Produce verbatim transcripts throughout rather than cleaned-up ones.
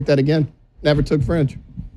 that again. Never took French.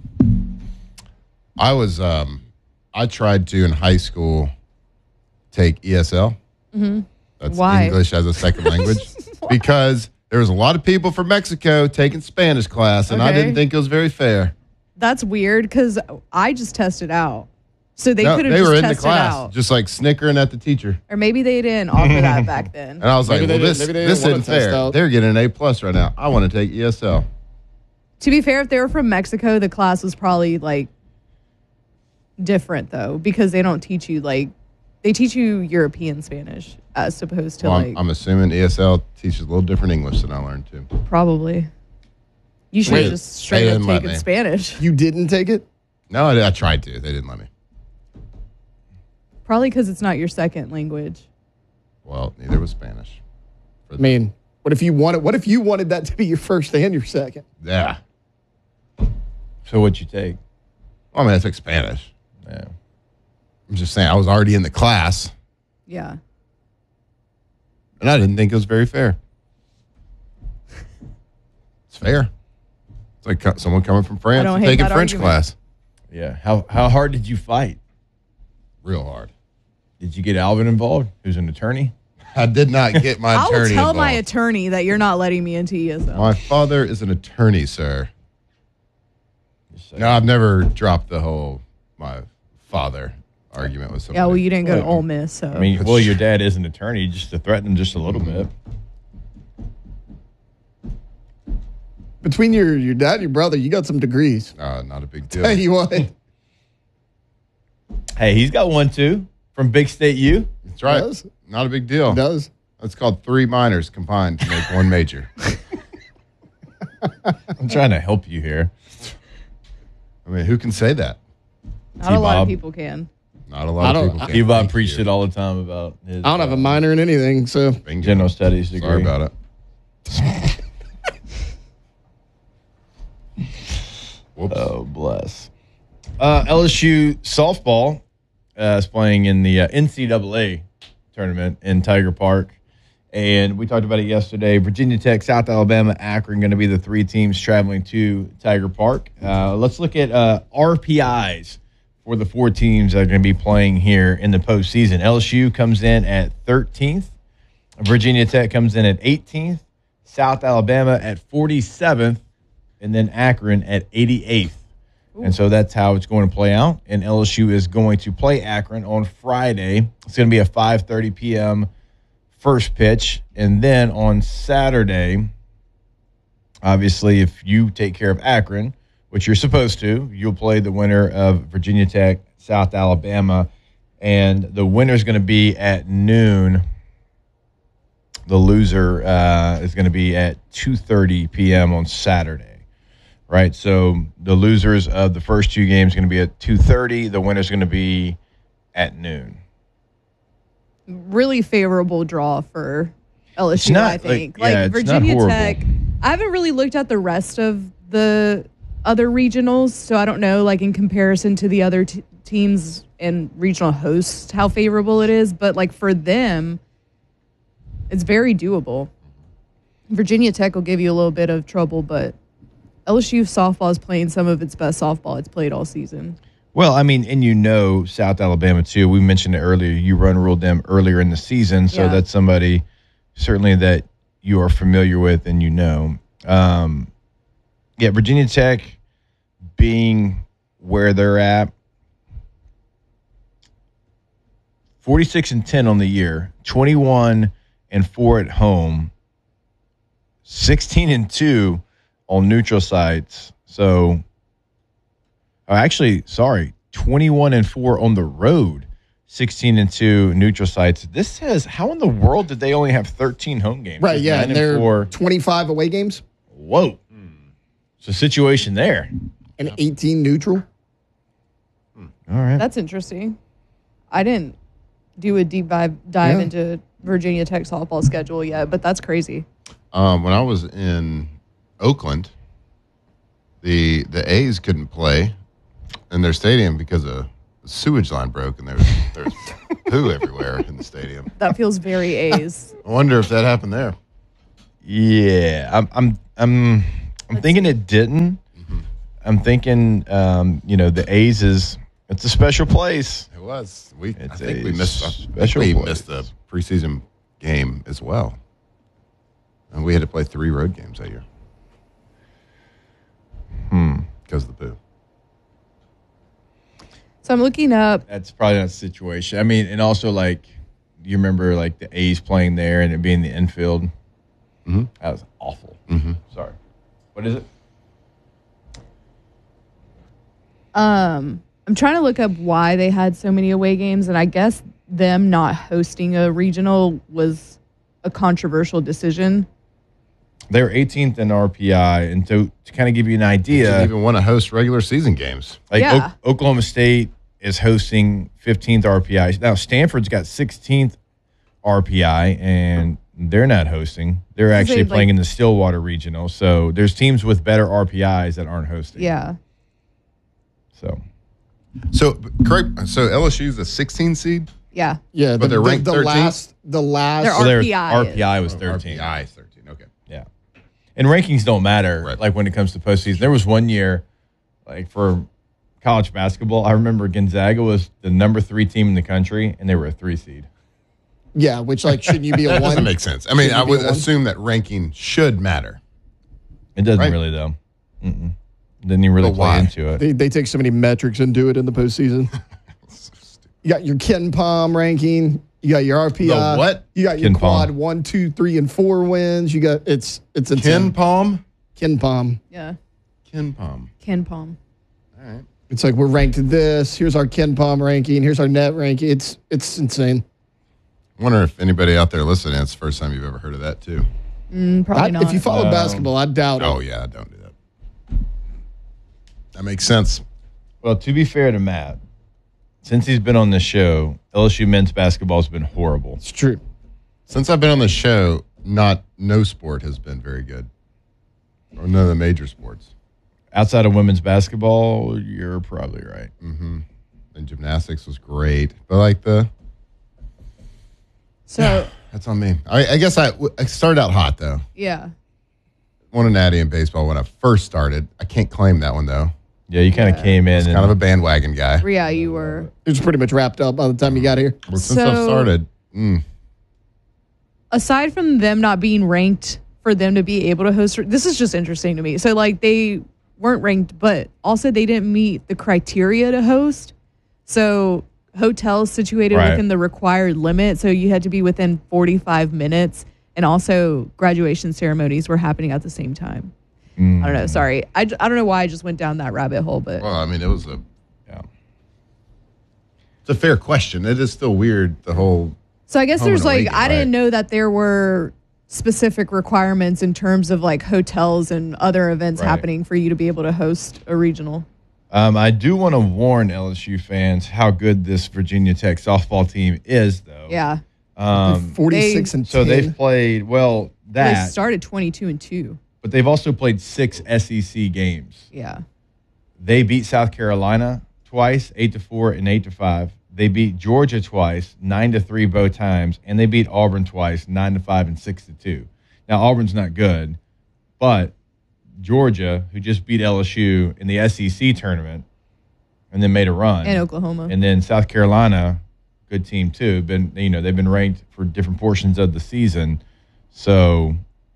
I was, um, I tried to in high school take E S L. Mm-hmm. That's Why? English as a second language. Because there was a lot of people from Mexico taking Spanish class, and Okay. I didn't think it was very fair. That's weird because I just tested out. So they No, could have they just were in the tested class, out. just like snickering at the teacher. Or maybe they didn't offer that back then. And I was Maybe like, they well, didn't- this, maybe they this didn't wanna isn't test fair. out. They're getting an A plus right now. I want to take E S L. To be fair, if they were from Mexico, the class was probably like different though, because they don't teach you like they teach you European Spanish as opposed to Well, like I'm, I'm assuming E S L teaches a little different English than I learned too. probably. You should Wait, have just straight they up didn't let taken me. Spanish. You didn't take it? No, I, I tried to. They didn't let me. Probably because it's not your second language. Well, neither was Spanish. I mean, what if you wanted? What if you wanted that to be your first and your second? Yeah. So what'd you take? Well, I mean, I took Spanish. Yeah. I'm just saying, I was already in the class, Yeah. and I didn't think it was very fair. It's fair. It's like co- someone coming from France don't and hate taking that French argument. class. Yeah. How how hard did you fight? Real hard. Did you get Alvin involved, who's an attorney? I did not get my I will attorney tell my involved. attorney that you're not letting me into E S L. My father is an attorney, sir. Just saying. No, I've never dropped the whole my father argument with somebody. Yeah, well, you didn't go to Ole Miss, so I mean, well, your dad is an attorney, just to threaten him just a little bit. Between your, your dad and your brother, you got some degrees. Uh, not a big deal. Tell you what. Hey, he's got one too from Big State U. That's right. Does. Not a big deal. It does. That's called three minors combined to make one major. I'm trying to help you here. I mean, who can say that? not a lot of T-Bob. people can. Not a I lot of don't- people. can. T-Bob Thank preached you. it all the time about his I don't have a uh, minor in anything, so Bingo. general studies degree. Sorry about it. Whoops. Oh, bless. Uh, L S U softball uh, is playing in the uh, N C double A tournament in Tiger Park. And we talked about it yesterday. Virginia Tech, South Alabama, Akron going to be the three teams traveling to Tiger Park. Uh, let's look at uh, R P Is for the four teams that are going to be playing here in the postseason. L S U comes in at thirteenth. Virginia Tech comes in at eighteenth. South Alabama at forty-seventh. And then Akron at eighty-eighth. Ooh. And so that's how it's going to play out. And L S U is going to play Akron on Friday. It's going to be a five thirty p.m. first pitch. And then on Saturday, obviously, if you take care of Akron, which you're supposed to, you'll play the winner of Virginia Tech, South Alabama. And the winner is going to be at noon. The loser uh, is going to be at two thirty p.m. on Saturday. Right, so the losers of the first two games are going to be at two thirty. The winner's going to be at noon. Really favorable draw for L S U, It's not, I think. like, yeah, like it's not Virginia horrible. Tech, I haven't really looked at the rest of the other regionals, so I don't know, like in comparison to the other t- teams and regional hosts, how favorable it is. But like for them, it's very doable. Virginia Tech will give you a little bit of trouble, but L S U softball is playing some of its best softball it's played all season. Well, I mean, and you know South Alabama, too. We mentioned it earlier. You run ruled them earlier in the season, so Yeah. that's somebody certainly that you are familiar with and you know. Um, yeah, Virginia Tech being where they're at, forty-six and ten on the year, twenty-one and four at home, sixteen and two on neutral sites. So, oh, actually, sorry, twenty-one and four on the road, sixteen and two neutral sites. This says, how in the world did they only have thirteen home games? right, yeah, Nine and and they're four. twenty-five away games Whoa. It's a situation there. and eighteen neutral. All right. That's interesting. I didn't do a deep dive, dive Yeah. into Virginia Tech softball schedule yet, but that's crazy. Um, when I was in Oakland, the the A's couldn't play in their stadium because a sewage line broke and there was there was poo everywhere in the stadium. That feels very A's. I wonder if that happened there. Yeah, I'm, I'm, I'm. I'm thinking it didn't. Mm-hmm. I'm thinking, um, you know, the A's is it's a special place. It was. We I It's think a we missed. I think special we place. missed the preseason game as well, and we had to play three road games that year. Hmm. Because of the poo. So I'm looking up. That's probably not the situation. I mean, and also like you remember like the A's playing there and it being the infield. Mm-hmm. That was awful. Mm-hmm. Sorry. What is it? Um, I'm trying to look up why they had so many away games, and I guess them not hosting a regional was a controversial decision. They were eighteenth in R P I, and to, to kind of give you an Didn't idea, even want to host regular season games. like Yeah. o- Oklahoma State is hosting fifteenth R P I. Now Stanford's got sixteenth R P I, and they're not hosting. They're actually like- playing in the Stillwater Regional. So there's teams with better R P Is that aren't hosting. Yeah. So So correct. So L S U's a sixteen seed. Yeah. Yeah, But the, they're the, ranked the thirteenth? last, the last. They're well, their R P I R is- P I was Oh, thirteen. R P I is thirteen. Okay. Yeah. And rankings don't matter, Right. like when it comes to postseason. There was one year, like for college basketball, I remember Gonzaga was the number three team in the country, and they were a three seed. Yeah, which like shouldn't you be a That one? doesn't make sense. I mean, Shouldn't I you be would a one? assume that ranking should matter. It doesn't Right. really, though. Mm-mm. Didn't even really But play why? into it. They, they take so many metrics and do it in the postseason. You got your Ken Palm ranking. You got your R P I. The what? You got your Ken quad Palm. one, two, three, and four wins. You got it's it's insane. Ken Palm. Ken Palm. Yeah. Ken Palm. Ken Palm. All right. It's like we're ranked this. Here's our Ken Palm ranking. Here's our net ranking. It's it's insane. I wonder if anybody out there listening, it's the first time you've ever heard of that too. Mm, probably I, not. if you follow Um, basketball, I doubt Oh it. yeah, don't do that. That makes sense. Well, to be fair to Matt, since he's been on the show, L S U men's basketball has been horrible. It's true. Since I've been on the show, not no sport has been very good, or none of the major sports. Outside of women's basketball, you're probably right. Mm-hmm. And gymnastics was great, but like the so, that's on me. I, I guess I, I started out hot though. yeah. Won a natty in baseball when I first started. I can't claim that one though. Yeah, you kind of Yeah. came in It's and kind of a bandwagon guy. Yeah, you were. It was pretty much wrapped up by the time you got here. But since I've So- started, mm, Aside from them not being ranked for them to be able to host, this is just interesting to me. So, like, they weren't ranked, but also they didn't meet the criteria to host. So, hotels situated Right. within the required limit. So, you had to be within forty-five minutes. And also, graduation ceremonies were happening at the same time. I don't know. Sorry. I, j- I don't know why I just went down that rabbit hole, but well, I mean, it was a yeah. it's a fair question. It is still weird the whole. so I guess Home there's and away like, game, I right. didn't know that there were specific requirements in terms of like hotels and other events Right. happening for you to be able to host a regional. Um, I do want to warn L S U fans how good this Virginia Tech softball team is, though. Yeah. Um, forty-six and so ten. they've played well They that, started twenty-two and two. but they've also played six S E C games. Yeah. They beat South Carolina twice, eight to four and eight to five. They beat Georgia twice, nine to three both times, and they beat Auburn twice, nine to five and six to two. Now Auburn's not good, but Georgia, who just beat L S U in the S E C tournament, and then made a run, And Oklahoma. and then South Carolina, good team too. Been you know they've been ranked for different portions of the season, so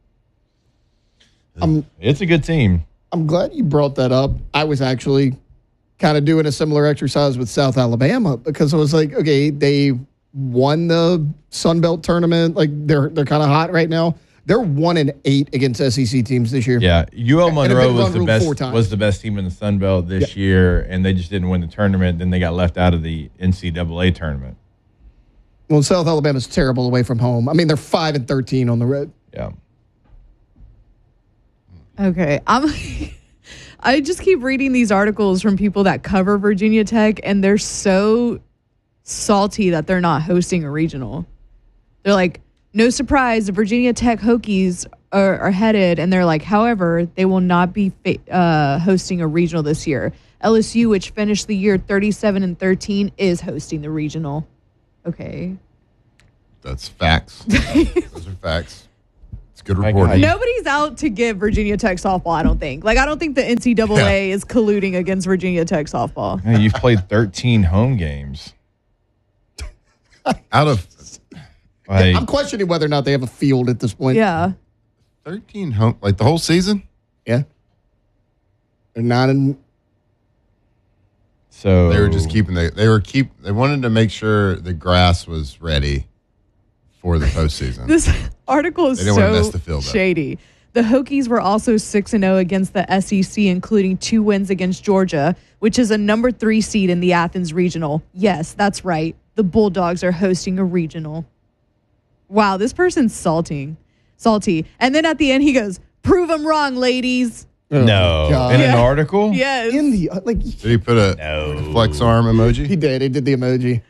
I'm it's a good team. I'm glad you brought that up. I was actually kind of doing a similar exercise with South Alabama because I was like, okay, they won the Sun Belt tournament. Like they're they're kind of hot right now. They're one and eight against S E C teams this year. Yeah, U L And have Monroe been was run the ruled best four times. was the best team in the Sun Belt this year, and they just didn't win the tournament. Then they got left out of the N C double A tournament. Well, South Alabama's terrible away from home. I mean, they're five and thirteen on the road. Yeah, Okay. I'm I just keep reading these articles from people that cover Virginia Tech and they're so salty that they're not hosting a regional. They're like, no surprise, the Virginia Tech Hokies are, are headed, and they're like, however, they will not be fa- uh, hosting a regional this year. L S U, which finished the year thirty-seven and thirteen, is hosting the regional. Okay. That's facts. Those are facts. It's Good My reporting. God. Nobody's out to get Virginia Tech softball, I don't think. Like, I don't think the N C double A Yeah. is colluding against Virginia Tech softball. Hey, you've played thirteen home games. Out of Like, I'm questioning whether or not they have a field at this point. Yeah. thirteen home, like the whole season? Yeah. They're not in. so They were just keeping the, they were keep, they wanted to make sure the grass was ready for the postseason. This article is They didn't wanna mess so the field up. shady. The Hokies were also six and oh against the S E C, including two wins against Georgia, which is a number three seed in the Athens Regional. Yes, that's right. The Bulldogs are hosting a regional. Wow, this person's salting. Salty. And then at the end, he goes, prove them wrong, ladies. Oh, no God. in Yeah. an article. Yes. In the like Did he put a, No. like a flex arm emoji? he did. He did the emoji.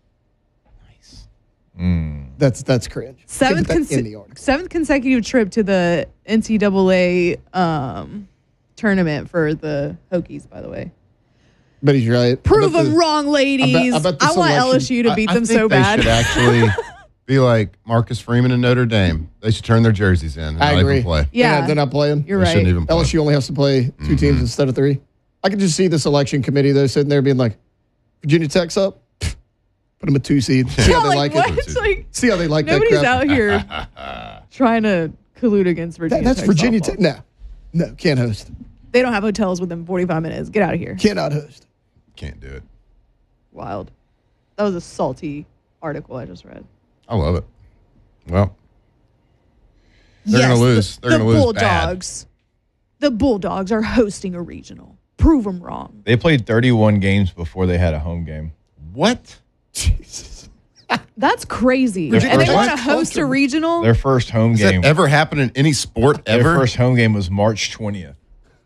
Mm. That's that's cringe. Seventh, Can't get that conse- in the article. seventh consecutive trip to the N C double A um, tournament for the Hokies, by the way. But he's right. Prove I bet them the- wrong, ladies. I, I bet the want selection- L S U to I- beat I them think so they bad. should actually be like Marcus Freeman and Notre Dame. They should turn their jerseys in and I not agree. even play. Yeah. They're not playing. You're They right. shouldn't even play. L S U only has to play 2 Mm-hmm. teams instead of three. I can just see the selection committee though sitting there being like, Virginia Tech's up. Pfft, put them a two seed. See Yeah, how they like, like, what? it. It's like See how they like nobody's that crap. out here trying to collude against Virginia That- that's Tech Virginia softball. Tech. No, no, can't host. They don't have hotels within forty-five minutes. Get out of here. Cannot host. Can't do it. Wild. That was a salty article I just read. I love it. Well, they're Yes, gonna lose. The, They're the gonna lose bad. Bulldogs. The Bulldogs are hosting a regional. Prove them wrong. They played thirty-one games before they had a home game. What? Jesus. That's crazy. Their And they first- want to host a regional? Their first home Has game. that ever happened in any sport Their ever? first home game was March twentieth.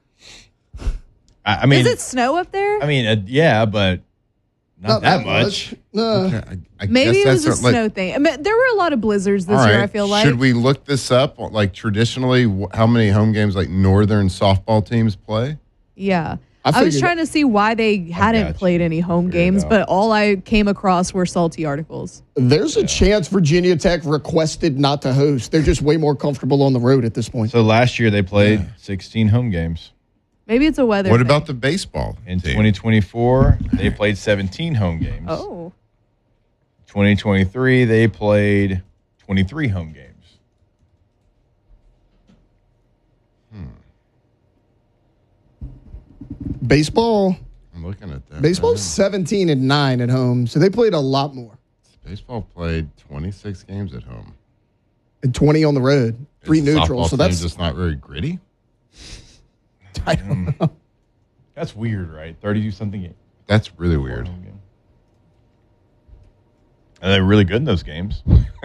I, I mean, Is it snow up there? I mean, uh, yeah, but not, that, much. No. I, I Maybe it guess was a that's like- snow thing. I mean, there were a lot of blizzards this all year, right, I feel like. Should we look this up? Like traditionally, wh- how many home games like northern softball teams play? Yeah. I I, was figured- trying to see why they hadn't got you. played any home Figure it games, out. but all I came across were salty articles. There's a chance Virginia Tech requested not to host. They're just way more comfortable on the road at this point. So last year they played sixteen home games. Maybe it's a weather What thing. about the baseball In team? twenty twenty-four, they played seventeen home games. Oh. twenty twenty-three, they played twenty-three home games. Baseball, I'm looking at that. baseball's right seventeen and nine at home, so they played a lot more. now. Baseball played twenty-six games at home. And twenty on the road, three Is the neutral. softball So team that's just not very gritty. I don't know. That's weird, right? thirty something games. That's really weird. And they're really good in those games.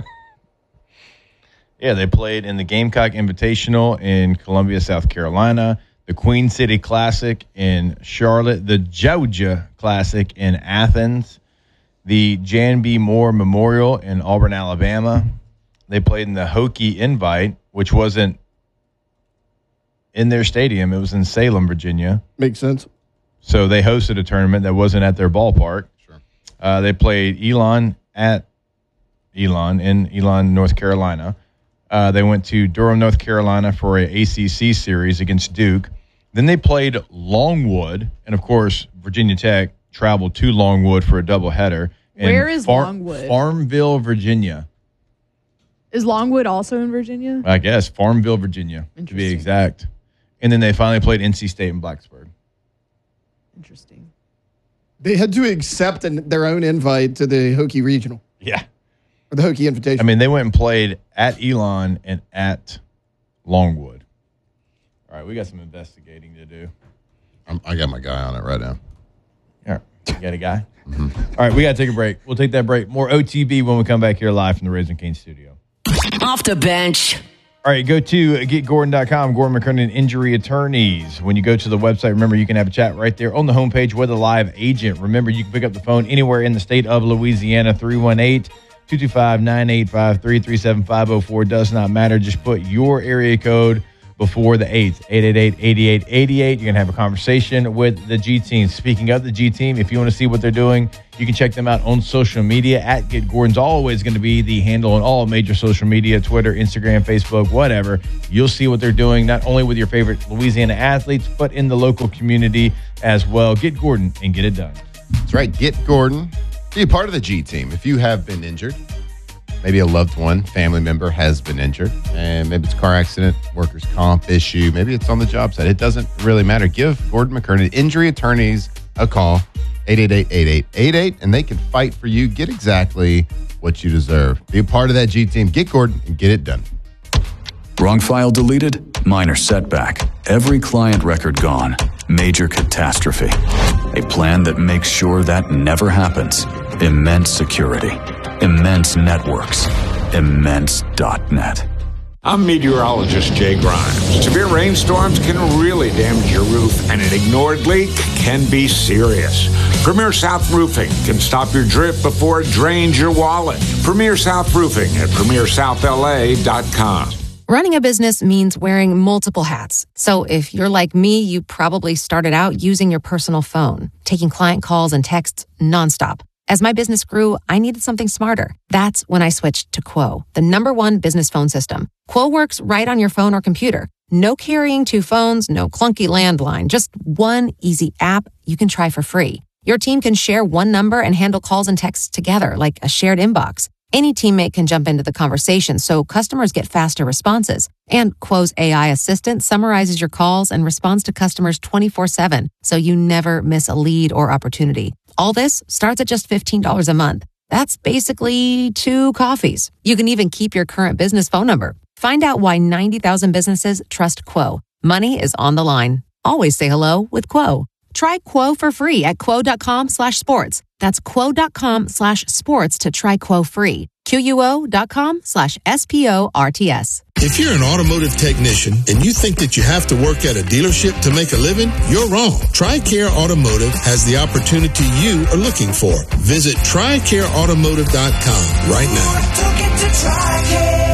Yeah, they played in the Gamecock Invitational in Columbia, South Carolina, the Queen City Classic in Charlotte, the Georgia Classic in Athens, the Jan B. Moore Memorial in Auburn, Alabama. They played in the Hokie Invite, which wasn't in their stadium. It was in Salem, Virginia. Makes sense. So they hosted a tournament that wasn't at their ballpark. Sure. Uh, they played Elon at Elon in Elon, North Carolina. Uh, they went to Durham, North Carolina for a A C C series against Duke. Then they played Longwood, and of course, Virginia Tech traveled to Longwood for a doubleheader. in Where is Longwood? Farmville, Virginia. Is Longwood also in Virginia? I guess Farmville, Virginia, to be Interesting. exact. And then they finally played N C State in Blacksburg. Interesting. They had to accept an, their own invite to the Hokie Regional Yeah. or the Hokie Invitation. I mean, they went and played at Elon and at Longwood. All right, we got some investigating to do. I'm, I got my guy on it right now. All right, you got a guy? All right, we got to take a break. We'll take that break. More O T B when we come back here live from the Raising Cane studio. Off the bench. All right, go to get gordon dot com, Gordon McKernan Injury Attorneys. When you go to the website, remember you can have a chat right there on the homepage with a live agent. Remember, you can pick up the phone anywhere in the state of Louisiana, three one eight, two two five, nine eight five three, three seven five zero four. Does not matter. Just put your area code before the eighth. eight eight eight, eight eight eight eight. You're going to have a conversation with the G Team. Speaking of the G Team, if you want to see what they're doing, you can check them out on social media. At Get Gordon's always going to be the handle on all major social media, Twitter, Instagram, Facebook, whatever. You'll see what they're doing, not only with your favorite Louisiana athletes, but in the local community as well. Get Gordon and get it done. That's right. Get Gordon. Be a part of the G Team. If you have been injured, maybe a loved one, family member has been injured, and maybe it's a car accident, workers' comp issue, maybe it's on the job site. It doesn't really matter. Give Gordon McKernan Injury Attorneys a call, eight eight eight, eight eight eight eight, and they can fight for you. Get exactly what you deserve. Be a part of that G Team. Get Gordon and get it done. Wrong file deleted? Minor setback. Every client record gone. Major catastrophe. A plan that makes sure that never happens. Immense security. Immense networks. Immense dot net. I'm meteorologist Jay Grimes. Severe rainstorms can really damage your roof, and an ignored leak can be serious. Premier South Roofing can stop your drip before it drains your wallet. Premier South Roofing at premier south l a dot com. Running a business means wearing multiple hats. So if you're like me, you probably started out using your personal phone, taking client calls and texts nonstop. As my business grew, I needed something smarter. That's when I switched to Quo, the number one business phone system. Quo works right on your phone or computer. No carrying two phones, no clunky landline, just one easy app you can try for free. Your team can share one number and handle calls and texts together like a shared inbox. Any teammate can jump into the conversation, so customers get faster responses. And Quo's A I assistant summarizes your calls and responds to customers twenty-four seven, so you never miss a lead or opportunity. All this starts at just fifteen dollars a month. That's basically two coffees. You can even keep your current business phone number. Find out why ninety thousand businesses trust Quo. Money is on the line. Always say hello with Quo. Try Quo for free at quo.com slash sports. That's quo.com slash sports to try Quo free. Q-U-O.com slash S-P-O-R-T-S. If you're an automotive technician and you think that you have to work at a dealership to make a living, you're wrong. TRICARE Automotive has the opportunity you are looking for. Visit tri care automotive dot com right now.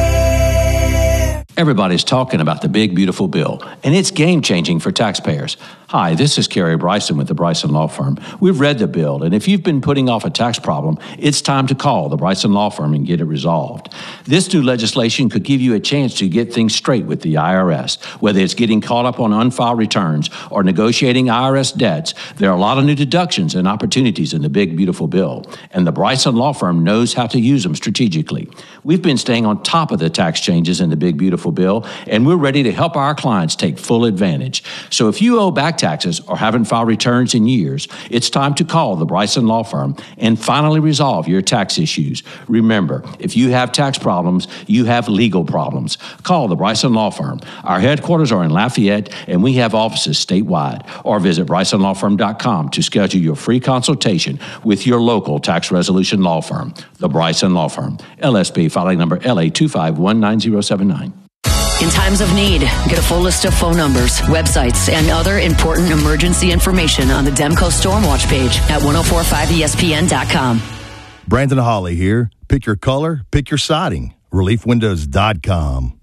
Everybody's talking about the big, beautiful bill, and it's game-changing for taxpayers. Hi, this is Kerry Bryson with the Bryson Law Firm. We've read the bill, and if you've been putting off a tax problem, it's time to call the Bryson Law Firm and get it resolved. This new legislation could give you a chance to get things straight with the I R S. Whether it's getting caught up on unfiled returns or negotiating I R S debts, there are a lot of new deductions and opportunities in the big, beautiful bill, and the Bryson Law Firm knows how to use them strategically. We've been staying on top of the tax changes in the big, beautiful bill, and we're ready to help our clients take full advantage. So if you owe back taxes or haven't filed returns in years, it's time to call the Bryson Law Firm and finally resolve your tax issues. Remember, if you have tax problems, you have legal problems. Call the Bryson Law Firm. Our headquarters are in Lafayette, and we have offices statewide. Or visit bryson law firm dot com to schedule your free consultation with your local tax resolution law firm. The Bryson Law Firm, L S B filing number L A two five one nine zero seven nine. In times of need, get a full list of phone numbers, websites, and other important emergency information on the Demco Stormwatch page at ten forty-five E S P N dot com. Brandon Hawley here. Pick your color, pick your siding. relief windows dot com.